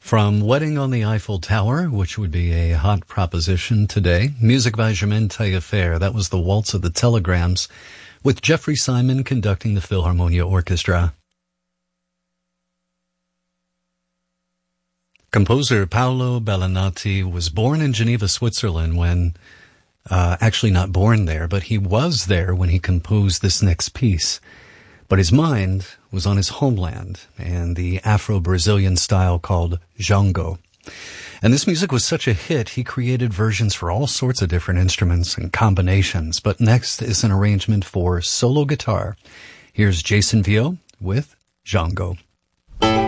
From Wedding on the Eiffel Tower, which would be a hot proposition today, music by Germaine Taillefer. That was the Waltz of the Telegrams, with Jeffrey Simon conducting the Philharmonia Orchestra. Composer Paolo Bellinati was born in Geneva, Switzerland when, actually not born there, but he was there when he composed this next piece. But his mind was on his homeland and the Afro-Brazilian style called Django. And this music was such a hit, he created versions for all sorts of different instruments and combinations. But next is an arrangement for solo guitar. Here's Jason Vio with Django.